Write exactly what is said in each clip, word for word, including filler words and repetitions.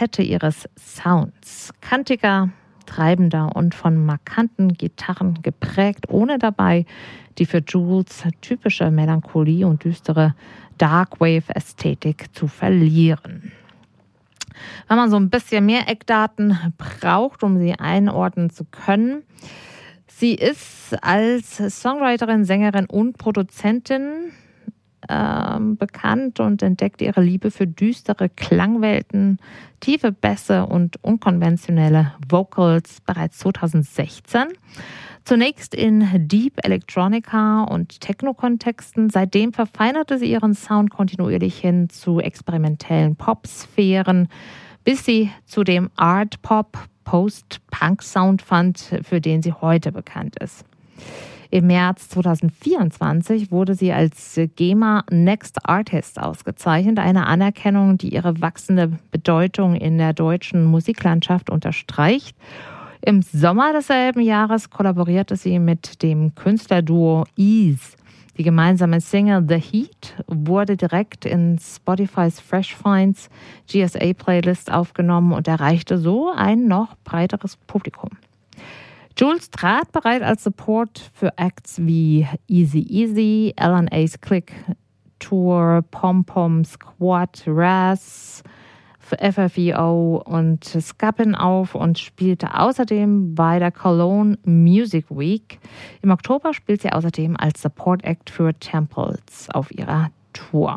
Facette ihres Sounds. Kantiger, treibender und von markanten Gitarren geprägt, ohne dabei die für Jules typische Melancholie und düstere Darkwave-Ästhetik zu verlieren. Wenn man so ein bisschen mehr Eckdaten braucht, um sie einordnen zu können: Sie ist als Songwriterin, Sängerin und Produzentin äh, bekannt und entdeckt ihre Liebe für düstere Klangwelten, tiefe Bässe und unkonventionelle Vocals bereits zweitausendsechzehn. Zunächst in Deep Electronica und Techno-Kontexten. Seitdem verfeinerte sie ihren Sound kontinuierlich hin zu experimentellen Pop-Sphären, bis sie zu dem Art-Pop, Post-Punk-Sound fand, für den sie heute bekannt ist. Im März zweitausendvierundzwanzig wurde sie als GEMA Next Artist ausgezeichnet, eine Anerkennung, die ihre wachsende Bedeutung in der deutschen Musiklandschaft unterstreicht. Im Sommer desselben Jahres kollaborierte sie mit dem Künstlerduo Ease. Die gemeinsame Single The Heat wurde direkt in Spotifys Fresh Finds G S A-Playlist aufgenommen und erreichte so ein noch breiteres Publikum. Jules trat bereits als Support für Acts wie Easy Easy, L and A's Click Tour, Pom Pom Squad, Raz, F F E O und Scapin auf und spielte außerdem bei der Cologne Music Week. Im Oktober spielt sie außerdem als Support Act für Temples auf ihrer Tour.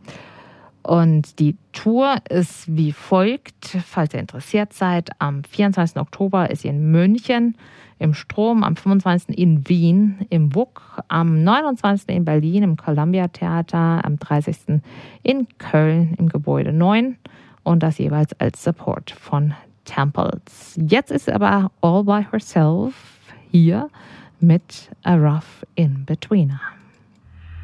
Und die Tour ist wie folgt, falls ihr interessiert seid: Am vierundzwanzigsten Oktober ist sie in München im Strom, am fünfundzwanzigsten in Wien im W U K, am neunundzwanzigsten in Berlin im Columbia Theater, am dreißigsten in Köln im Gebäude neun und das jeweils als Support von Temples. Jetzt ist sie aber all by herself hier mit A Rough In-Betweener.